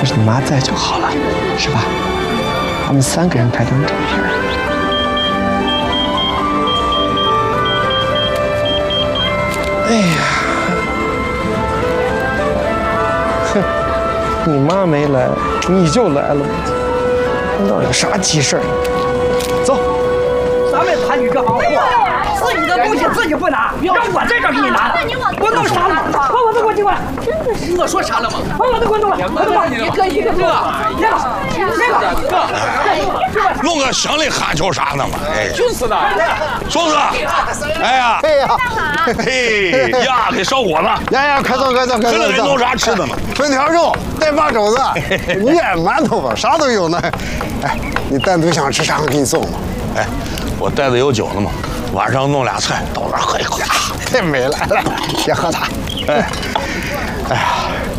是你妈在就好了，是吧？我们3个人拍张照片。哎呀，哼，你妈没来，你就来了，那有啥急事儿？走， 咱们谈你这行货，自己的东西自己不拿，让我在这给你拿，我弄啥了吗？把我的给我寄过来！真的是，我说啥了吗？把我的给我弄来！一个一个这个， 弄个乡里喊求啥呢嘛？哎， 就是的。 松子，哎呀， 哎呀， 嘿呀，给烧火了！ 呀，快走快走快走！ 这里弄啥吃的呢？ 粉条肉带把肘子，面馒头吧，啥都有呢。哎，你单独想吃啥，我给你送吧。 哎，我袋子有酒呢嘛，晚上弄俩菜，到这儿喝一口。 太美了，来，先喝它。 哎，哎呀。